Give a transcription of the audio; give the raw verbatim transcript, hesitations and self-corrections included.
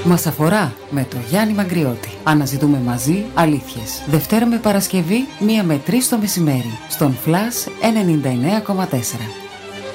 Μας αφορά με το Γιάννη Μαγκριώτη. Αναζητούμε μαζί αλήθειες. Δευτέρα με Παρασκευή, μία με τρεις το μεσημέρι, στον Flash ενενήντα εννέα κόμμα τέσσερα.